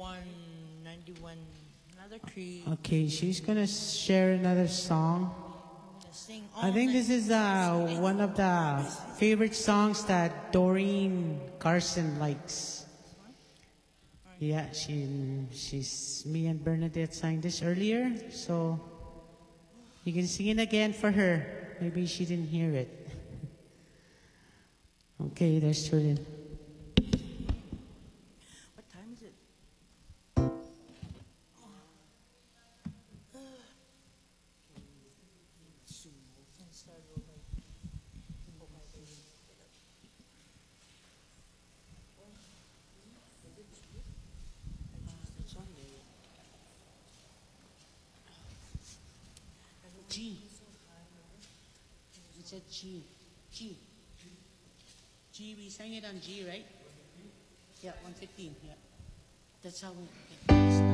91, another key. Okay, she's gonna share another song. I'm gonna sing all I think night. this is one of the favorite songs that Doreen Carson likes. This one? Yeah, she's me and Bernadette sang this earlier, so you can sing it again for her. Maybe she didn't hear it. Okay, there's Jordan. What time is it? And start over. It's on there. G. It's a G. G. G, we sang it on G, right? Yeah, 115, yeah. That's how we...